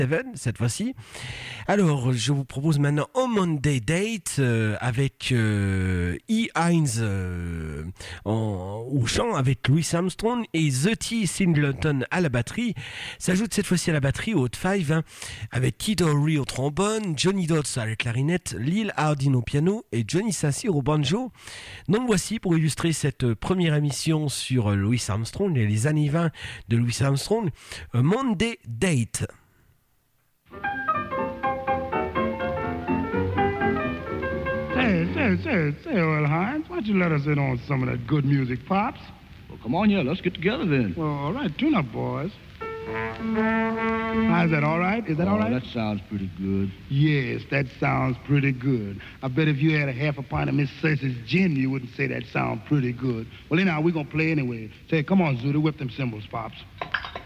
Seven, cette fois-ci. Alors, je vous propose maintenant un Monday Date avec E. Hines au chant, avec Louis Armstrong et The T. Singleton à la batterie. S'ajoute cette fois-ci à la batterie au Hot Five avec Keith Ory au trombone, Johnny Dodds à la clarinette, Lil Hardin au piano et Johnny Sassir au banjo. Donc voici pour illustrer cette première émission sur Louis Armstrong et les années 20 de Louis Armstrong, un Monday Date. Say, Earl Hines, why don't you let us in on some of that good music, Pops? Well, come on, yeah, let's get together then. Well, all right, tune up, boys. Now, is that all right? Is that all right? That sounds pretty good. Yes, that sounds pretty good. I bet if you had a half a pint of Miss Cersei's gin, you wouldn't say that sounds pretty good. Well, anyhow, we're going to play anyway. Say, come on, Zooty, whip them cymbals, Pops.